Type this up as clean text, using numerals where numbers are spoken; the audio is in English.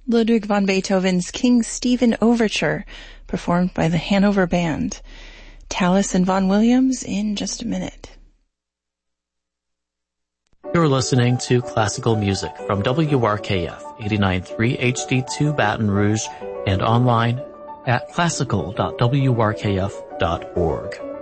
Ludwig van Beethoven's King Stephen Overture, performed by the Hanover Band. Tallis and Vaughan Williams in just a minute. You're listening to classical music from WRKF 89.3 HD2 Baton Rouge and online at classical.wrkf.org.